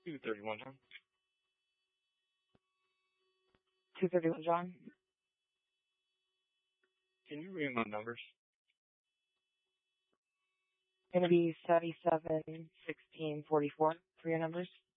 231, John. 231, John. Can you read my numbers? Going to be 77, 16, 44 for your numbers.